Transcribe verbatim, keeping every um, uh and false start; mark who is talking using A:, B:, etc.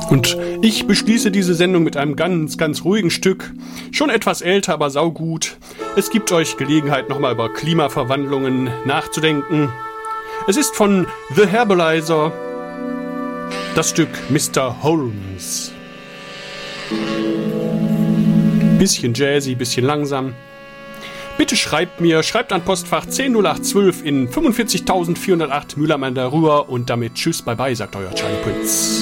A: Und ich beschließe diese Sendung mit einem ganz, ganz ruhigen Stück. Schon etwas älter, aber saugut. Es gibt euch Gelegenheit, nochmal über Klimaverwandlungen nachzudenken. Es ist von The Herbalizer, das Stück Mister Holmes. Bisschen jazzy, bisschen langsam. Bitte schreibt mir, schreibt an Postfach zehn null acht zwölf in fünfundvierzigtausendvierhundertacht Mülheim an der Ruhr und damit tschüss, bye bye, sagt euer Charlie Prinz.